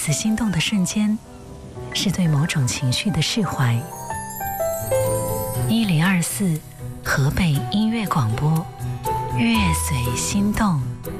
此心动的瞬间，是对某种情绪的释怀。1024河北音乐广播，乐随心动。